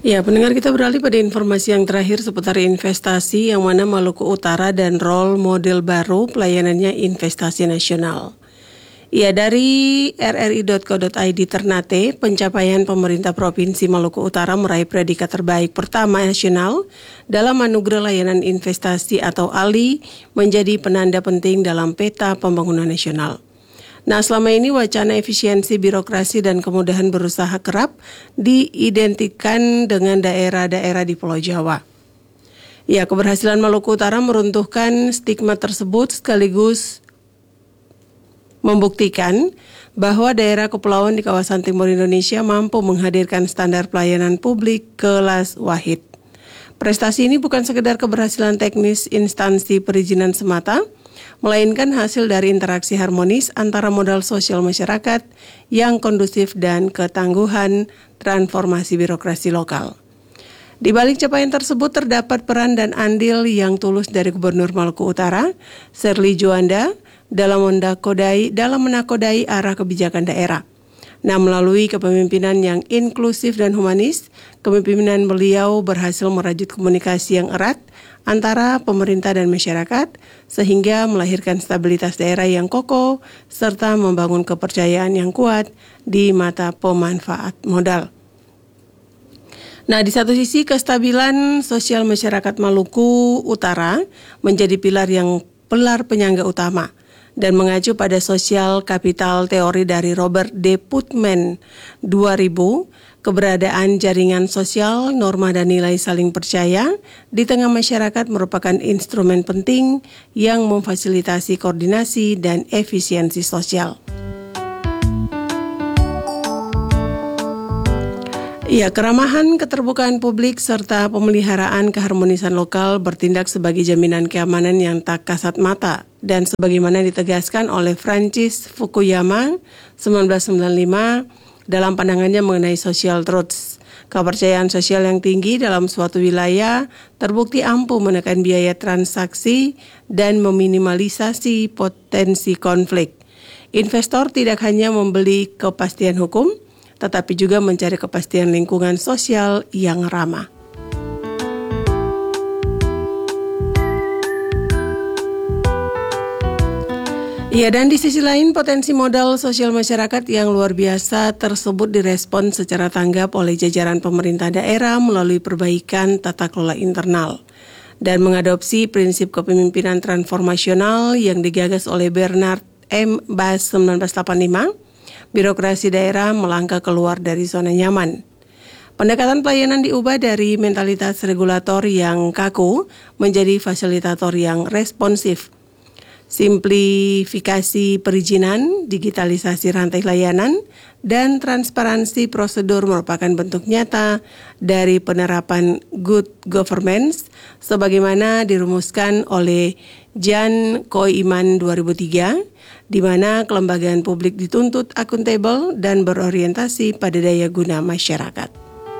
Ya, pendengar, kita beralih pada informasi yang terakhir seputar investasi, yang mana Maluku Utara dan role model baru pelayanannya investasi nasional. Ya, dari rri.co.id Ternate, pencapaian pemerintah Provinsi Maluku Utara meraih predikat terbaik pertama nasional dalam anugerah layanan investasi atau ALI menjadi penanda penting dalam peta pembangunan nasional. Nah, selama ini wacana efisiensi birokrasi dan kemudahan berusaha kerap diidentikan dengan daerah-daerah di Pulau Jawa. Ya, keberhasilan Maluku Utara meruntuhkan stigma tersebut sekaligus membuktikan bahwa daerah kepulauan di kawasan timur Indonesia mampu menghadirkan standar pelayanan publik kelas wahid. Prestasi ini bukan sekedar keberhasilan teknis instansi perizinan semata, melainkan hasil dari interaksi harmonis antara modal sosial masyarakat yang kondusif dan ketangguhan transformasi birokrasi lokal. Di balik capaian tersebut terdapat peran dan andil yang tulus dari Gubernur Maluku Utara, Sherly Juanda, dalam menakodai arah kebijakan daerah. Nah, melalui kepemimpinan yang inklusif dan humanis, kepemimpinan beliau berhasil merajut komunikasi yang erat antara pemerintah dan masyarakat, sehingga melahirkan stabilitas daerah yang kokoh, serta membangun kepercayaan yang kuat di mata pemanfaat modal. Nah, di satu sisi kestabilan sosial masyarakat Maluku Utara menjadi pilar penyangga utama, dan mengacu pada sosial kapital teori dari Robert D. Putnam 2000, keberadaan jaringan sosial, norma dan nilai saling percaya di tengah masyarakat merupakan instrumen penting yang memfasilitasi koordinasi dan efisiensi sosial. Ya, keramahan, keterbukaan publik, serta pemeliharaan keharmonisan lokal bertindak sebagai jaminan keamanan yang tak kasat mata, dan sebagaimana ditegaskan oleh Francis Fukuyama 1995 dalam pandangannya mengenai social truths. Kepercayaan sosial yang tinggi dalam suatu wilayah terbukti ampuh menekan biaya transaksi dan meminimalisasi potensi konflik. Investor tidak hanya membeli kepastian hukum, tetapi juga mencari kepastian lingkungan sosial yang ramah. Ya, dan di sisi lain potensi modal sosial masyarakat yang luar biasa tersebut direspon secara tanggap oleh jajaran pemerintah daerah melalui perbaikan tata kelola internal dan mengadopsi prinsip kepemimpinan transformasional yang digagas oleh Bernard M. Bass 1985. Birokrasi daerah melangkah keluar dari zona nyaman. Pendekatan pelayanan diubah dari mentalitas regulator yang kaku menjadi fasilitator yang responsif. Simplifikasi perizinan, digitalisasi rantai layanan, dan transparansi prosedur merupakan bentuk nyata dari penerapan good governance sebagaimana dirumuskan oleh Jan Koiman 2003, di mana kelembagaan publik dituntut akuntabel dan berorientasi pada daya guna masyarakat.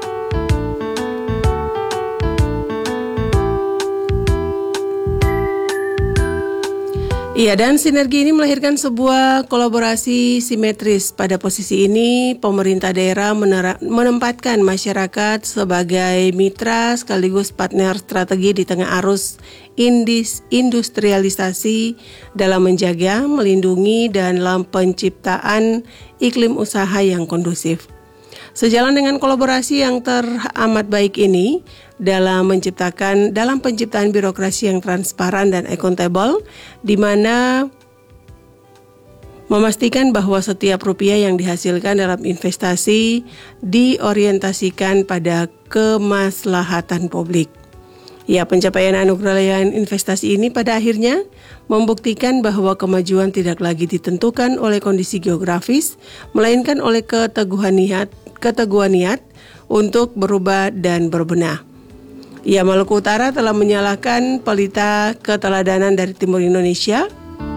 Iya, dan sinergi ini melahirkan sebuah kolaborasi simetris. Pada posisi ini, pemerintah daerah menempatkan masyarakat sebagai mitra sekaligus partner strategi di tengah arus industrialisasi dalam menjaga, melindungi, dan dalam penciptaan iklim usaha yang kondusif. Sejalan dengan kolaborasi yang teramat baik ini dalam penciptaan birokrasi yang transparan dan akuntabel, di mana memastikan bahwa setiap rupiah yang dihasilkan dalam investasi diorientasikan pada kemaslahatan publik. Ya, pencapaian anugerah layanan investasi ini pada akhirnya membuktikan bahwa kemajuan tidak lagi ditentukan oleh kondisi geografis, melainkan oleh keteguhan niat untuk berubah dan berbenah. Ya, Maluku Utara telah menyalakan pelita keteladanan dari Timur Indonesia,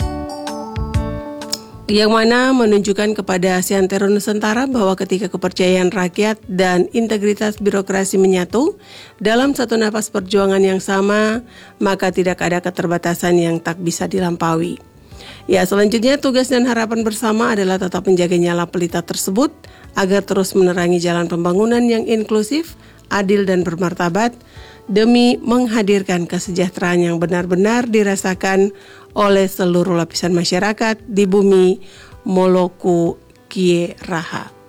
yang mana menunjukkan kepada seantero Nusantara bahwa ketika kepercayaan rakyat dan integritas birokrasi menyatu dalam satu napas perjuangan yang sama, maka tidak ada keterbatasan yang tak bisa dilampaui. Ya, selanjutnya tugas dan harapan bersama adalah tetap menjaga nyala pelita tersebut agar terus menerangi jalan pembangunan yang inklusif, adil dan bermartabat demi menghadirkan kesejahteraan yang benar-benar dirasakan oleh seluruh lapisan masyarakat di bumi Moloku Kie Raha.